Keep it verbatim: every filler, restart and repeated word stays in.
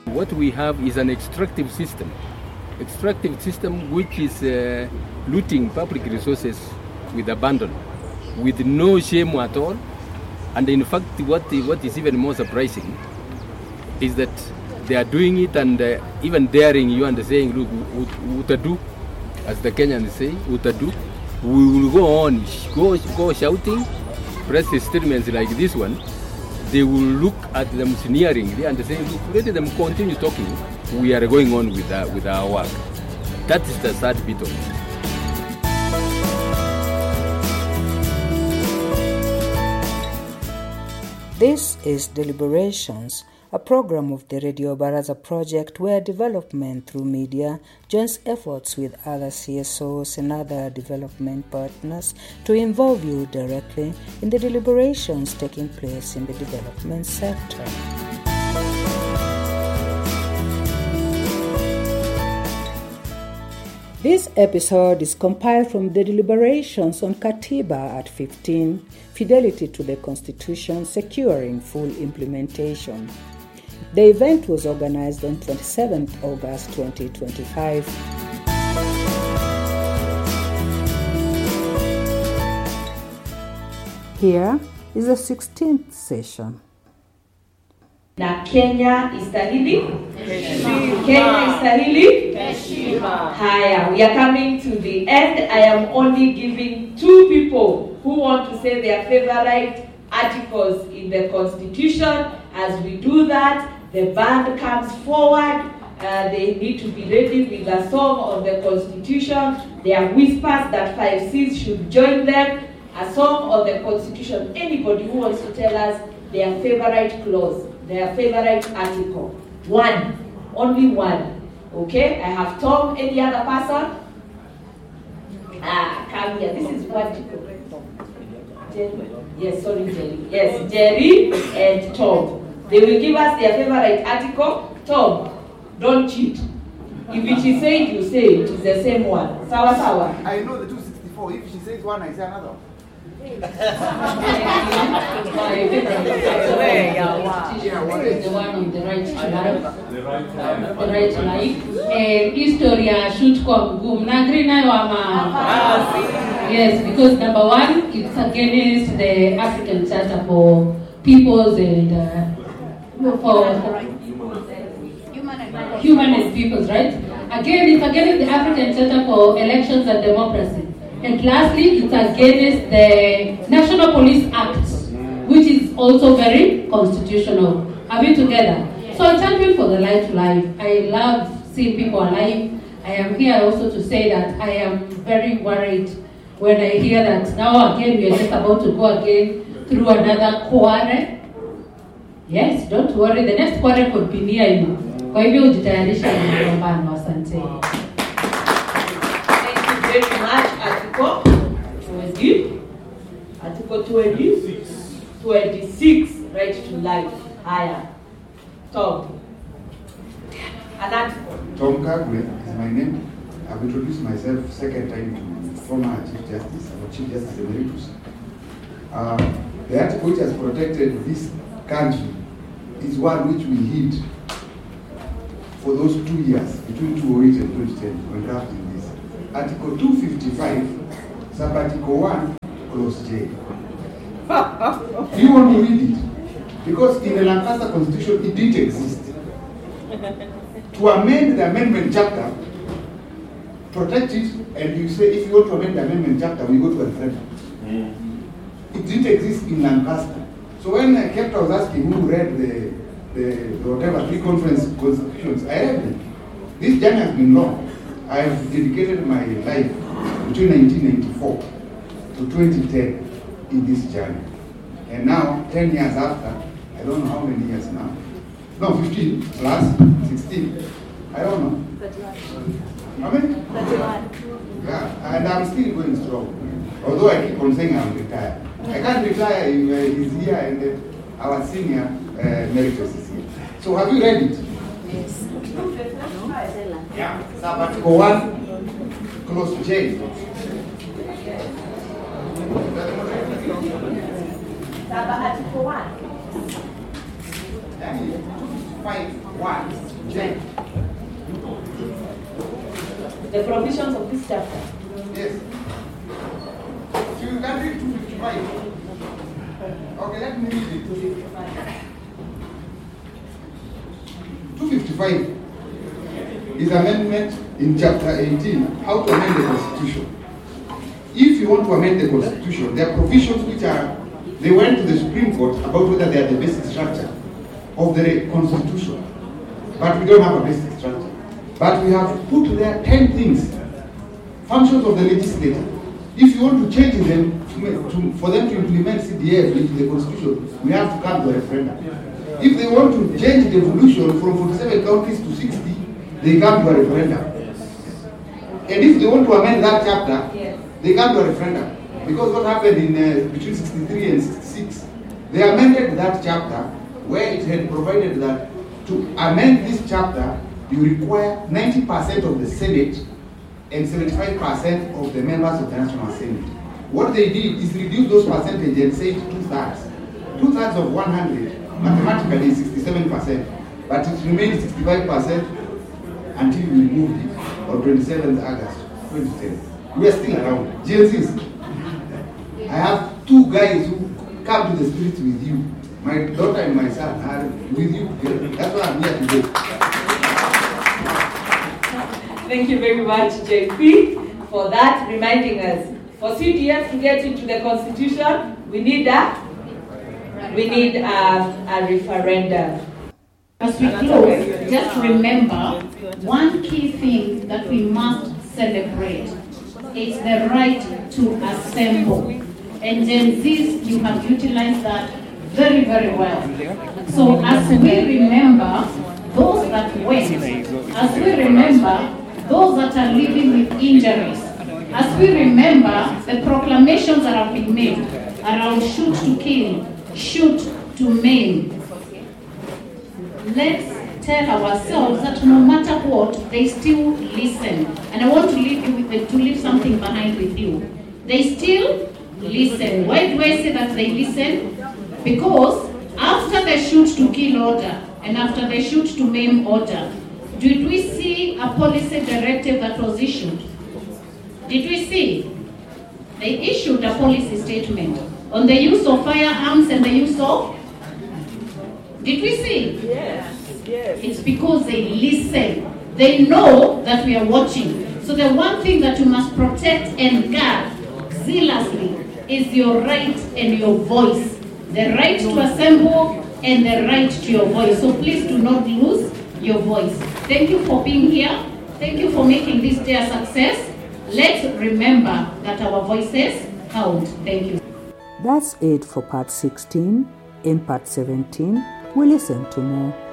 What we have is an extractive system. Extractive system which is uh, looting public resources with abandon, with no shame at all. And in fact, what, what is even more surprising is that they are doing it and uh, even daring you and saying, look, utadu, as the Kenyans say, utadu, we will go on, go, go shouting, press statements like this one. They will look at them sneeringly and say, look, let them continue talking. We are going on with our, with our work. That is the sad bit of it. This is Deliberations, a program of the Radio Baraza project where development through media joins efforts with other C S Os and other development partners to involve you directly in the deliberations taking place in the development sector. This episode is compiled from the deliberations on Katiba at fifteen, Fidelity to the Constitution, Securing Full Implementation. The event was organized on twenty-seventh August twenty twenty-five. Here is the sixteenth session. Na Kenya istahili heshima. Kenya istahili heshima. Haya, we are coming to the end. I am only giving two people who want to say their favorite articles in the Constitution. As we do that, the band comes forward. Uh, they need to be ready with a song on the Constitution. There are whispers that five C's should join them. A song on the Constitution. Anybody who wants to tell us their favorite clause, their favorite article. One. Only one. Okay? I have Tom. Any other person? Ah, come here. This is what you Jerry. Yes, sorry, Jerry. Yes, Jerry and Tom. They will give us their favorite article. Tom, don't cheat. If she says you say it, it's the same one. Sawa sawa. I know the two sixty-four. If she says one, I say another. The one on the right to life. The right to life. Historia should come. Yes, because number one, it's against the African Charter for peoples and uh, for human and peoples, right? Again, it's against the African Charter for elections and democracy. And lastly, it's against the National Police Act, which is also very constitutional. Are we together? So I champion for the right to life. I love seeing people alive. I am here also to say that I am very worried when I hear that now again we are just about to go again through another quarrel. Yes, don't worry, the next quarrel could be near you. Kwa hivyo ujitayarisha na mapambano. Asante. Very much. Article twenty, Article twenty, twenty-six, right to life. Higher. Tom. An article. Tom Kagwe is my name. I've introduced myself second time to former Chief Justice, or Chief Justice Emeritus. Uh, the article which has protected this country is one which we hid for those two years, between two thousand eight and twenty ten, when drafting this. Article two fifty-five, Sub-Article one, Clause J. Do you want to read it? Because in the Lancaster Constitution, it didn't exist. To amend the amendment chapter, protect it, and you say, if you want to amend the amendment chapter, we go to a referendum. Mm. It didn't exist in Lancaster. So when I kept, I was asking who read the, the, the whatever, three conference constitutions, I read them. This journey has been long. I have dedicated my life between nineteen ninety-four to twenty ten in this journey. And now, ten years after, I don't know how many years now. No, fifteen plus sixteen. I don't know. thirty-one. How many? thirty-one. Yeah, and I'm still going strong. Although I keep on saying I'm retired. I can't retire if uh, he's here and uh, our senior uh, emeritus is here. So have you read it? Yes. Yeah, Sub-Article one, Clause J. Sub-Article one. fifty-five one. Jen. The provisions of this chapter. Yes. So you can read two fifty-five. Okay, let me read it. two fifty-five is amendment in chapter eighteen, how to amend the Constitution. If you want to amend the Constitution, there are provisions which are, they went to the Supreme Court about whether they are the basic structure of the Constitution. But we don't have a basic structure. But we have put there ten things, functions of the legislature. If you want to change them, to, to, for them to implement C D F into the Constitution, we have to come to a referendum. If they want to change the evolution from forty-seven counties to sixty, they come to a referendum. And if they want to amend that chapter, yes, they come to a referendum. Because what happened in uh, between sixty-three and sixty-six, they amended that chapter where it had provided that to amend this chapter, you require ninety percent of the Senate and seventy-five percent of the members of the National Assembly. What they did is reduce those percentages and say two-thirds. Two-thirds of one hundred, mathematically is sixty-seven percent, but it remains sixty-five percent until we removed it on twenty-seventh of August twenty ten. We are still around. Gen Zs. I have two guys who come to the streets with you. My daughter and my son are with you. That's why I'm here today. Thank you very much, J P, for that, reminding us. For C D F to get into the Constitution, we need a, we need a, a referendum. As we close, just remember one key thing that we must celebrate is the right to assemble. And Gen Zs, you have utilized that very, very well. So as we remember those that went, as we remember those that are living with injuries, as we remember the proclamations that have been made around shoot to kill, shoot to maim, let's tell ourselves that no matter what, they still listen. And I want to leave you with the, to leave something behind with you. They still listen. Why do I say that they listen? Because after the shoot to kill order and after the shoot to maim order, did we see a policy directive that was issued? Did we see? They issued a policy statement on the use of firearms and the use of... Did we see? Yes, yes. It's because they listen. They know that we are watching. So the one thing that you must protect and guard zealously is your right and your voice. The right to assemble and the right to your voice. So please do not lose your voice. Thank you for being here. Thank you for making this day a success. Let's remember that our voices count. Thank you. That's it for part sixteen. In part seventeen, we listen to more